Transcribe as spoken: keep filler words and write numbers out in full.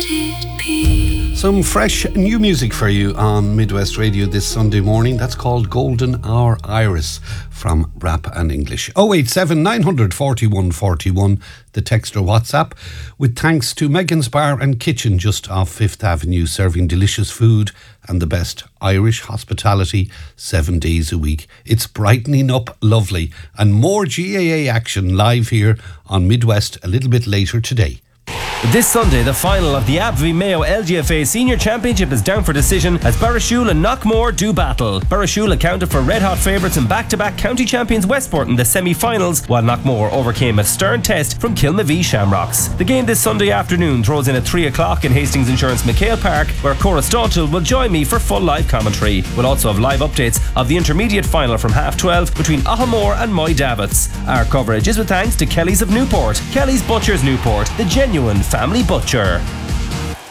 let it be. Some fresh new music for you on Midwest Radio this Sunday morning. That's called Golden Hour Iris from Rap and English. oh eight seven, nine four one, four one, the text or WhatsApp. With thanks to Megan's Bar and Kitchen just off Fifth Avenue, serving delicious food and the best Irish hospitality seven days a week. It's brightening up lovely. And more G A A action live here on Midwest a little bit later today. This Sunday, the final of the A B V Mayo L G F A Senior Championship is down for decision as Barrashule and Knockmore do battle. Barrashule accounted for red-hot favourites and back-to-back county champions Westport in the semi-finals, while Knockmore overcame a stern test from Kilmavee Shamrocks. The game this Sunday afternoon throws in at three o'clock in Hastings Insurance McHale Park, where Cora Stauchel will join me for full live commentary. We'll also have live updates of the intermediate final from half twelve between Ahamore and Moy Davits. Our coverage is with thanks to Kelly's of Newport. Kelly's Butchers Newport, the genuine family butcher.